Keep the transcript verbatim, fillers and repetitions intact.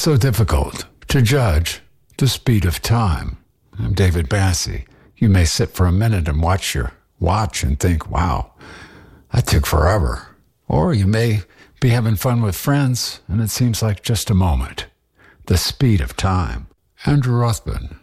It's so difficult to judge the speed of time. I'm David Bassey. You may sit for a minute and watch your watch and think, wow, that took forever. Or you may be having fun with friends and it seems like just a moment. The speed of time. Andrew Rothman.